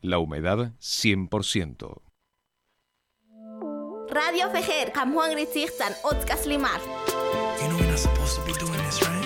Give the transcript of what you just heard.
La humedad 100%. Radio Fejer, Kamuan Rizirtan, Otkas Limar. You know we're not supposed to be doing this, right?